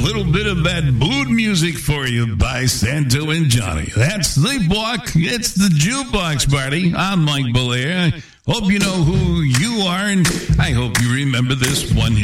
little bit of that mood music for you by Santo and Johnny. That's Sleepwalk. It's the Jukebox Party. I'm Mike Belair. Hope you know who you are, and I hope you remember this one hit